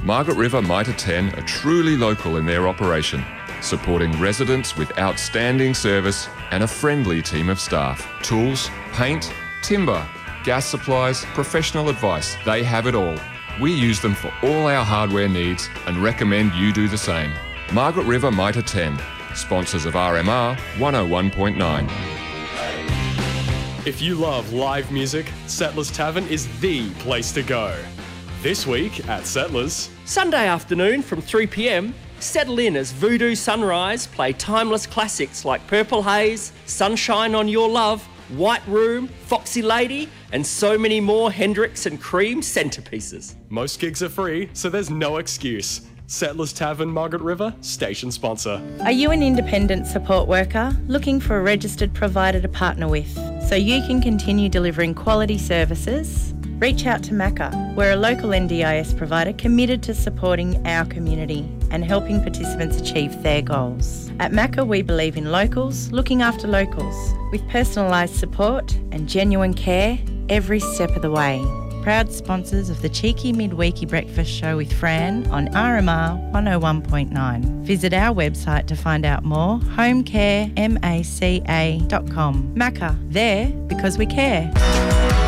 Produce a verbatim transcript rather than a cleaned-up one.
Margaret River Mitre ten are truly local in their operation, supporting residents with outstanding service and a friendly team of staff. Tools, paint, timber, gas supplies, professional advice, they have it all. We use them for all our hardware needs and recommend you do the same. Margaret River Mitre ten, sponsors of R M R one oh one point nine. If you love live music, Settlers Tavern is the place to go. This week at Settlers. Sunday afternoon from three p m, settle in as Voodoo Sunrise play timeless classics like Purple Haze, Sunshine on Your Love, White Room, Foxy Lady, and so many more Hendrix and Cream centerpieces. Most gigs are free, so there's no excuse. Settlers Tavern, Margaret River, station sponsor. Are you an independent support worker looking for a registered provider to partner with so you can continue delivering quality services? Reach out to Macca. We're a local N D I S provider committed to supporting our community and helping participants achieve their goals. At Macca, we believe in locals looking after locals with personalised support and genuine care every step of the way. Proud sponsors of the Cheeky Midweeky Breakfast Show with Fran on R M R one oh one point nine. Visit our website to find out more, homecare maca dot com. Macca, there because we care.